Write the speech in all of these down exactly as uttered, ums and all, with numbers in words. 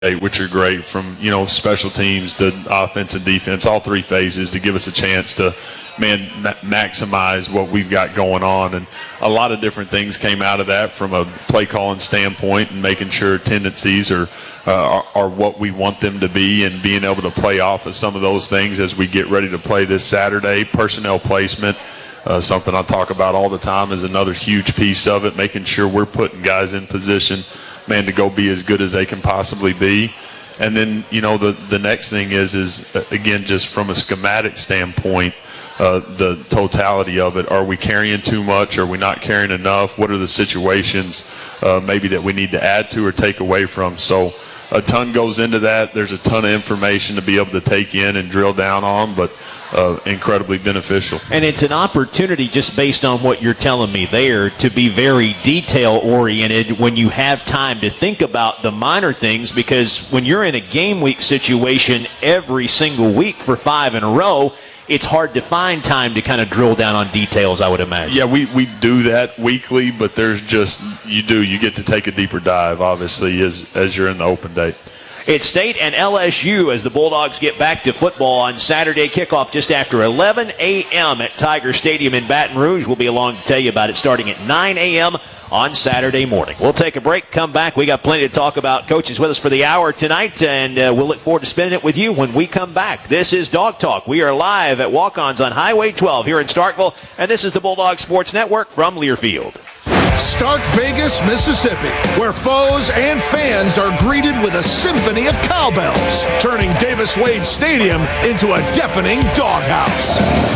which are great, from, you know, special teams to offense and defense, all three phases, to give us a chance to, man, ma- maximize what we've got going on. And a lot of different things came out of that from a play calling standpoint, and making sure tendencies are, uh, are, are what we want them to be, and being able to play off of some of those things as we get ready to play this Saturday. Personnel placement, uh, something I talk about all the time, is another huge piece of it, making sure we're putting guys in position, man, to go be as good as they can possibly be. And then, you know, the, the next thing is, is again, just from a schematic standpoint, uh, the totality of it. Are we carrying too much? Are we not carrying enough? What are the situations uh, maybe that we need to add to or take away from? So a ton goes into that. There's a ton of information to be able to take in and drill down on, but Uh, incredibly beneficial. And it's an opportunity, just based on what you're telling me there, to be very detail-oriented when you have time to think about the minor things, because when you're in a game week situation every single week for five in a row, it's hard to find time to kind of drill down on details, I would imagine. Yeah, we, we do that weekly, but there's just, you do, you get to take a deeper dive, obviously, as, as you're in the open date. It's State and L S U as the Bulldogs get back to football on Saturday. Kickoff just after eleven a.m. at Tiger Stadium in Baton Rouge. We'll be along to tell you about it starting at nine a.m. on Saturday morning. We'll take a break, come back. We got plenty to talk about. Coach is with us for the hour tonight, and uh, we'll look forward to spending it with you when we come back. This is Dog Talk. We are live at Walk-Ons on Highway twelve here in Starkville, and this is the Bulldog Sports Network from Learfield. Stark Vegas, Mississippi, where foes and fans are greeted with a symphony of cowbells, turning Davis-Wade Stadium into a deafening doghouse.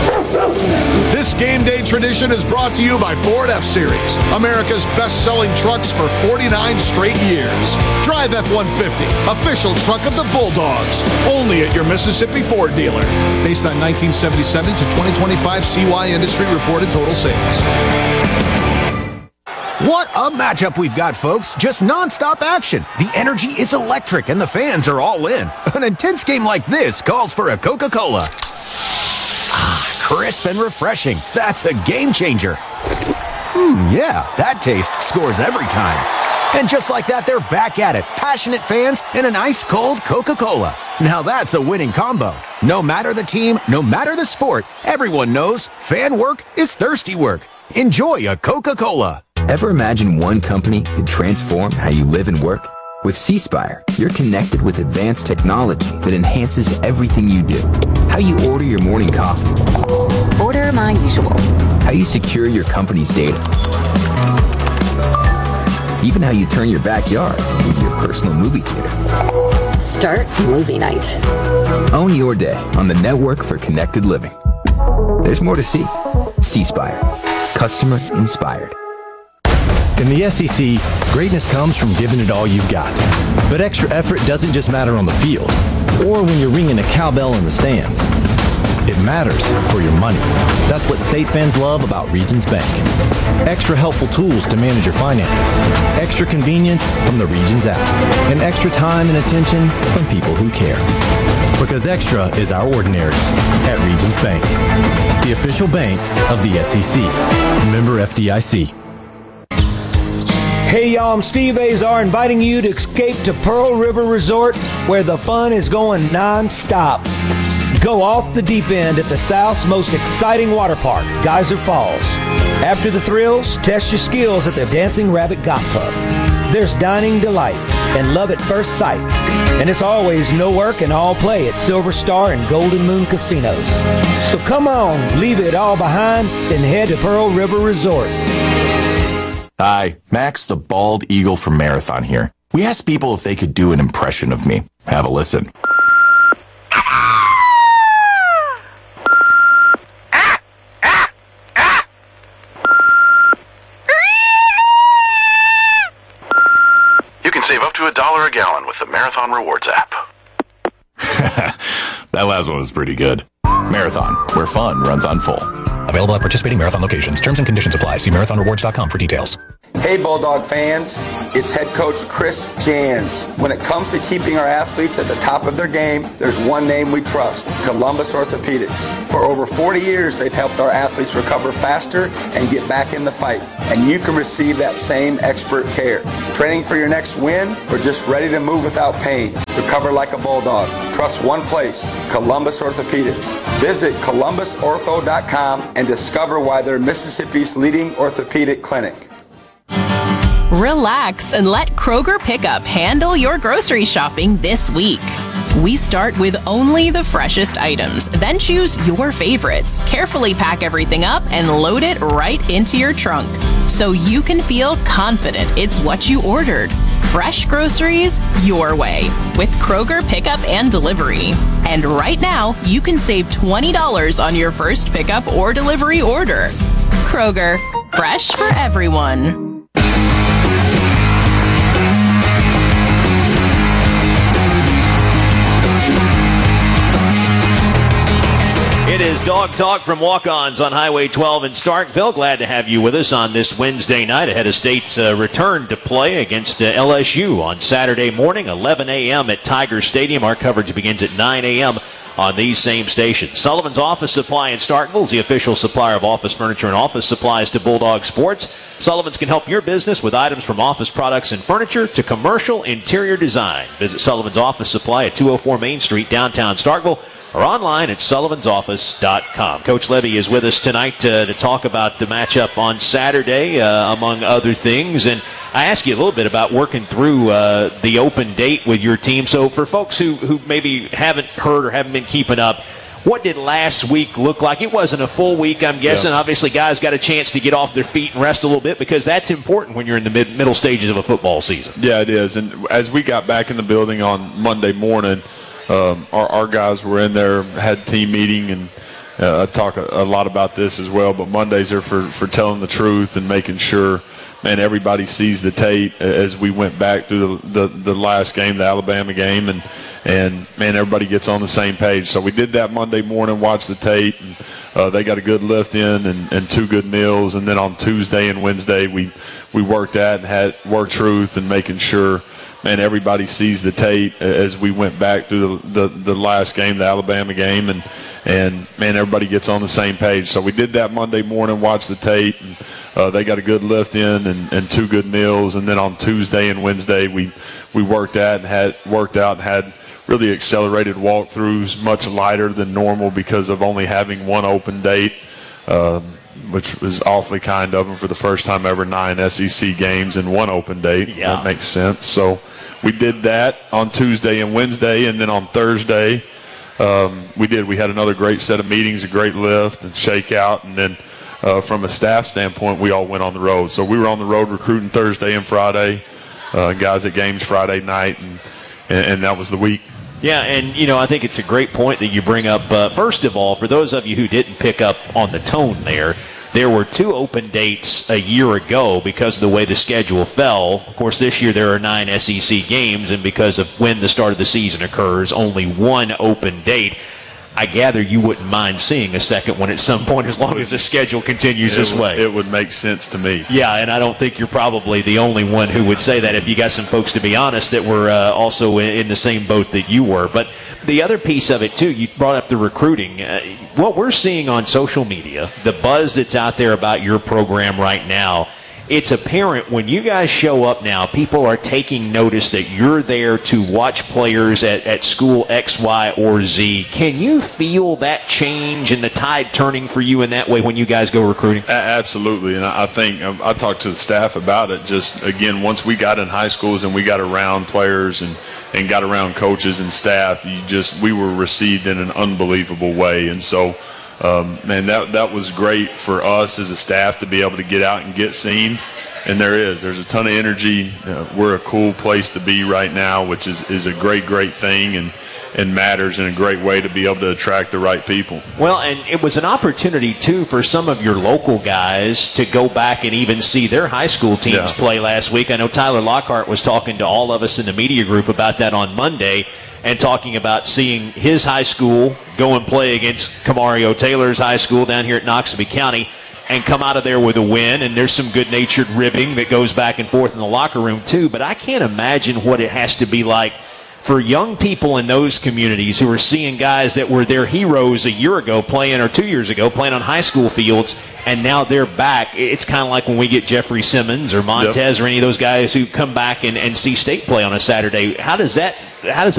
This game day tradition is brought to you by Ford F-Series, America's best-selling trucks for forty-nine straight years. Drive F one fifty, official truck of the Bulldogs, only at your Mississippi Ford dealer. Based on nineteen seventy-seven to twenty twenty-five C Y Industry reported total sales. What a matchup we've got, folks. Just nonstop action. The energy is electric and the fans are all in. An intense game like this calls for a Coca-Cola. Ah, crisp and refreshing. That's a game changer. Hmm, yeah, that taste scores every time. And just like that, they're back at it. Passionate fans and an ice-cold Coca-Cola. Now that's a winning combo. No matter the team, no matter the sport, everyone knows fan work is thirsty work. Enjoy a Coca-Cola. Ever imagine one company could transform how you live and work? With C Spire, you're connected with advanced technology that enhances everything you do. How you order your morning coffee. Order my usual. How you secure your company's data. Even how you turn your backyard into your personal movie theater. Start movie night. Own your day on the network for connected living. There's more to see. C Spire. Customer inspired. In the S E C, greatness comes from giving it all you've got. But extra effort doesn't just matter on the field, or when you're ringing a cowbell in the stands. It matters for your money. That's what state fans love about Regions Bank. Extra helpful tools to manage your finances. Extra convenience from the Regions app. And extra time and attention from people who care. Because extra is our ordinary at Regions Bank, the official bank of the S E C. Member F D I C. Hey y'all, I'm Steve Azar, inviting you to escape to Pearl River Resort, where the fun is going non-stop. Go off the deep end at the South's most exciting water park, Geyser Falls. After the thrills, test your skills at the Dancing Rabbit Golf Club. There's dining delight and love at first sight. And it's always no work and all play at Silver Star and Golden Moon Casinos. So come on, leave it all behind and head to Pearl River Resort. Hi, Max the Bald Eagle from Marathon here. We asked people if they could do an impression of me. Have a listen. You can save up to a dollar a gallon with the Marathon Rewards app. That last one was pretty good. Marathon, where fun runs on full. Available at participating Marathon locations. Terms and conditions apply. See marathon rewards dot com for details. Hey Bulldog fans, it's head coach Chris Jans. When it comes to keeping our athletes at the top of their game, there's one name we trust, Columbus Orthopedics. For over forty years, they've helped our athletes recover faster and get back in the fight. And you can receive that same expert care. Training for your next win or just ready to move without pain? Recover like a Bulldog. Trust one place, Columbus Orthopedics. Visit columbus ortho dot com and discover why they're Mississippi's leading orthopedic clinic. Relax and let Kroger Pickup handle your grocery shopping this week. We start with only the freshest items, then choose your favorites, carefully pack everything up, and load it right into your trunk so you can feel confident it's what you ordered. Fresh groceries your way with Kroger Pickup and Delivery. And right now, you can save twenty dollars on your first pickup or delivery order. Kroger, fresh for everyone. It is Dog Talk from Walk-Ons on Highway twelve in Starkville. Glad to have you with us on this Wednesday night ahead of State's uh, return to play against uh, L S U on Saturday morning, eleven a.m. at Tiger Stadium. Our coverage begins at nine a.m. on these same stations. Sullivan's Office Supply in Starkville is the official supplier of office furniture and office supplies to Bulldog Sports. Sullivan's can help your business with items from office products and furniture to commercial interior design. Visit Sullivan's Office Supply at two oh four Main Street, downtown Starkville, or online at sullivans office dot com. Coach Levy is with us tonight uh, to talk about the matchup on Saturday, uh, among other things. And I asked you a little bit about working through uh, the open date with your team. So for folks who, who maybe haven't heard or haven't been keeping up, what did last week look like? It wasn't a full week, I'm guessing. Yeah. Obviously, guys got a chance to get off their feet and rest a little bit because that's important when you're in the mid- middle stages of a football season. Yeah, it is. And as we got back in the building on Monday morning, Um, our, our guys were in there, had team meeting, and uh, I talk a, a lot about this as well, but Mondays are for, for telling the truth and making sure, man, everybody sees the tape as we went back through the, the, the last game, the Alabama game, and, and, man, everybody gets on the same page. So we did that Monday morning, watched the tape, and uh, they got a good lift in and, and two good meals, and then on Tuesday and Wednesday we, we worked that and had work truth and making sure, man, everybody sees the tape as we went back through the, the, the last game, the Alabama game, and, and, man, everybody gets on the same page. So we did that Monday morning, watched the tape, and uh, they got a good lift in and, and two good meals. And then on Tuesday and Wednesday, we, we worked that and had worked out and had really accelerated walkthroughs, much lighter than normal because of only having one open date, um, which was awfully kind of them for the first time ever, nine S E C games and one open date. Yeah. That makes sense. So we did that on Tuesday and Wednesday, and then on Thursday um, we did. We had another great set of meetings, a great lift and shakeout, and then uh, from a staff standpoint, we all went on the road. So we were on the road recruiting Thursday and Friday, uh, guys at games Friday night, and, and, and that was the week. Yeah, and, you know, I think it's a great point that you bring up. Uh, first of all, for those of you who didn't pick up on the tone there, there were two open dates a year ago because of the way the schedule fell. Of course, this year there are nine S E C games, and because of when the start of the season occurs, only one open date. I gather you wouldn't mind seeing a second one at some point as long as the schedule continues it this would, way. It would make sense to me. Yeah, and I don't think you're probably the only one who would say that. If you got some folks, to be honest, that were uh, also in the same boat that you were. But the other piece of it, too, you brought up the recruiting. Uh, what we're seeing on social media, the buzz that's out there about your program right now, it's apparent when you guys show up now, people are taking notice that you're there to watch players at, at school X, Y, or Z. Can you feel that change and the tide turning for you in that way when you guys go recruiting? A- absolutely, and I, I think um, I talked to the staff about it. Just, again, once we got in high schools and we got around players and, and got around coaches and staff, you just we were received in an unbelievable way. And so, Um, man, that that was great for us as a staff to be able to get out and get seen. And there is. There's a ton of energy. Uh, we're a cool place to be right now, which is, is a great, great thing and, and matters in a great way to be able to attract the right people. Well, and it was an opportunity, too, for some of your local guys to go back and even see their high school teams Yeah. play last week. I know Tyler Lockhart was talking to all of us in the media group about that on Monday and talking about seeing his high school go and play against Camario Taylor's high school down here at Noxubee County. and come out of there with a win, and there's some good-natured ribbing that goes back and forth in the locker room too. But I can't imagine what it has to be like for young people in those communities who are seeing guys that were their heroes a year ago playing, or two years ago playing on high school fields, and now they're back. It's kind of like when we get Jeffrey Simmons or Montez yep. or any of those guys who come back and, and see State play on a Saturday. How does that how does